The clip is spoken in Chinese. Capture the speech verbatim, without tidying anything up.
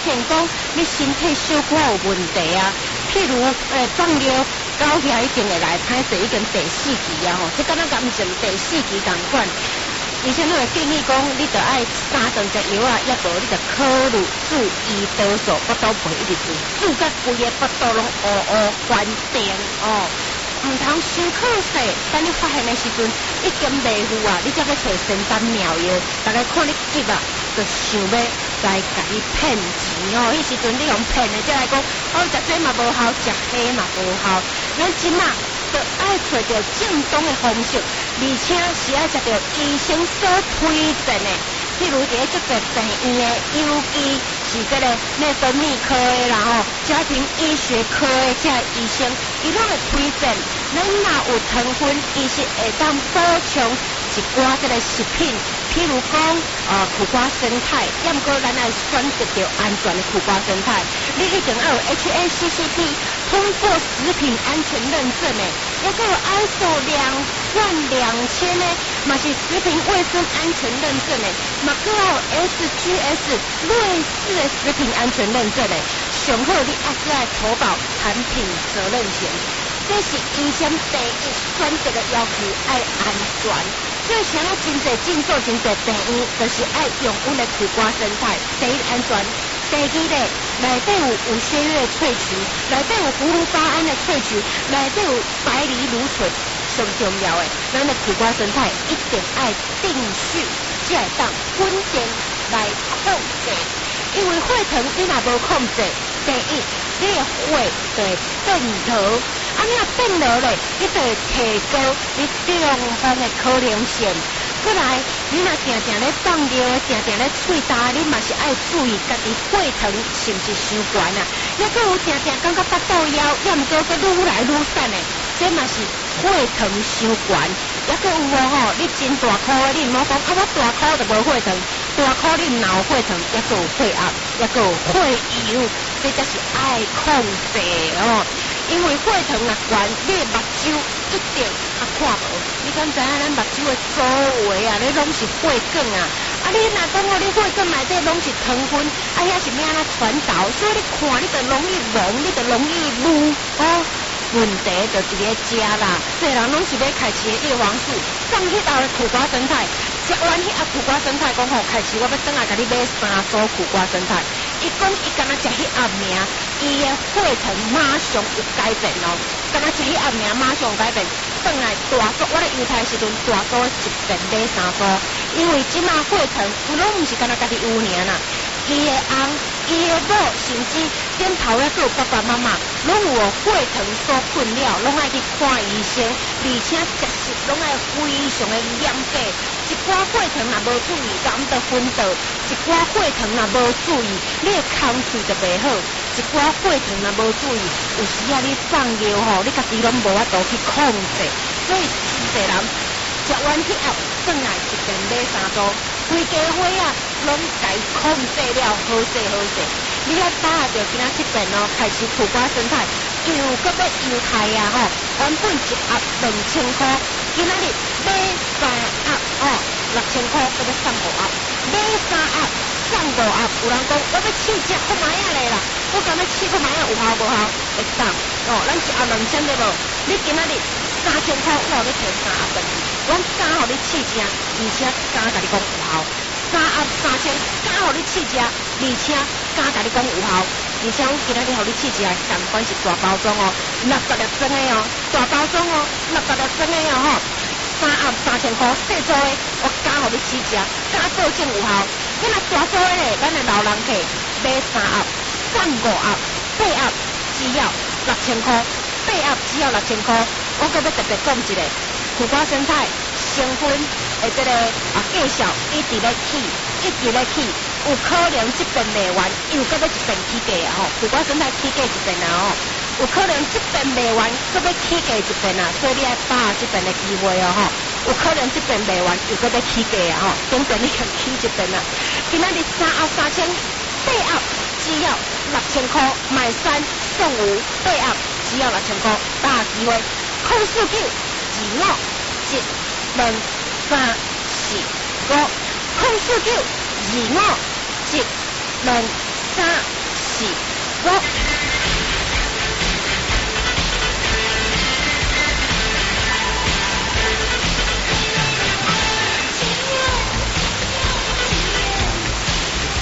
现讲你身体小可有问题啊，譬如诶放尿到遐一定会来歹势，已经第四期啊吼，即敢若感情第四期同款。医生都会建议讲，你着爱三顿食药啊，抑无你着考虑注意多数腹肚皮一直注，注甲规个腹肚拢乌乌翻定哦。唔通伤可惜，等你发现的时阵已经袂赴啊，你才去找仙丹妙药。大家看你急啊，就想要来甲你骗钱哦。迄时阵你用骗的，才来讲，哦，食这嘛无效，食迄嘛无效。咱即马就爱找到正当的方式，而且是爱食到医生所推荐的。譬如伫咧足侪病院的，尤其是这个内分泌科的啦吼，家庭医学科的这医生，伊拢会推荐，咱若有糖分，伊是会当补充一寡这个食品，譬如讲呃苦瓜生态，要毋过咱来选择到安全的苦瓜生态，你一定要有 H A C C P 通过食品安全认证的，也个有 I S O 两万两千呢，嘛是食品卫生安全认证的。嘛，搁有 S G S 瑞士的食品安全认证的，上好你还是爱投保产品责任险，这是医生第一选择的要求，爱安全。所以像咱真侪诊所、真侪病院，就是爱用阮的苦瓜生态，第一安全，第二咧内底有有血月萃取，内底有葫芦巴胺的萃取，内底有白藜芦醇，上重要的，咱的苦瓜生态一定爱定序。才会当稳定来控制，因为血糖你若无控制，第一，你的血就会变薄，啊，你若变薄咧，你就会提高你中风的可能性。过来，你若常常咧放尿，常常咧喙焦，你嘛是爱注意家己血糖是毋是伤悬啊？也搁有常常感觉腹肚枵，也毋过搁愈来愈瘦的，这嘛是血糖伤悬。也搁有哦吼，你真大颗的，你毋好讲啊，我大颗就无血糖，大颗你毋若有血糖，也搁有血压，也搁有血油，这才是爱控制哦。因为血糖若悬，你的目睭一定啊看无。你敢知影咱目睭的周围啊，你拢是血管啊。啊，你若讲哦，你血管内底拢是糖分，啊，遐是咩啊传导，所以你看你就容易蒙，你就容易污哦。问题就伫咧遮啦，侪人拢是要开饲的叶黄素，放迄后的苦瓜生态，食完迄后苦瓜生态，讲吼开饲我要转来甲你买三组苦瓜生态。伊讲伊敢若食迄后名，伊的血糖马上有改变咯，敢若食迄后名马上有改变。转来大组，我咧犹太时阵大组一遍买三组，因为即马血糖有拢毋是敢若家己有尔啦。伊的翁、伊的某，甚至点头咧，还有爸爸妈妈，拢有血糖所困扰，拢爱去看医生，而且食食拢爱非常的严格。一寡血糖若无注意，咁就昏倒；一寡血糖若无注意，你的空喙就袂好；一寡血糖若无注意，有时啊你放尿吼，你家己拢无法度去控制，所以真侪人食完迄后，转来一遍买三组。规家伙啊，拢该控制了，好势好势。你啊打着今仔这边哦，开始苦瓜生态，又搁要犹太啊吼，原本一盒两千块，今仔日买三盒哦，六千块，搁要送五盒，买三盒送五盒。有人讲我要试食看卖啊咧啦，我敢要试看卖啊有效无效？会当哦，咱一盒两千对无？你今仔日三千块，我要摕三盒回去。我敢互你试食，而且敢甲你讲有效。三盒三千，敢互你试食，而且敢甲你讲有效。而且我今仔日互你试食，同款是大包装哦，六十粒装的哦，大包装哦，六十粒装的哦吼。三盒三千块，细组的，我敢互你试食，敢保证有效。你若大组的咧，咱的老人客买三盒，送五盒，八盒只要六千块，八盒只要六千块。我搁要特别讲一个。苦瓜生态成分的这个啊介绍一直咧起，一直咧起，有可能这边卖完，又搁要一边起价啊吼！苦瓜生态起价一边啊吼，有可能这边卖完，搁要起价一边啊，所以你爱把握这边的机会哦吼！有可能这边卖完，又搁要起价啊吼，等等你要起这边啊！今仔日三盒三千，八盒只要六千块，买三送五，八盒只要六千块，把握机会，控数九。二五一两三四五，空数九二五一两三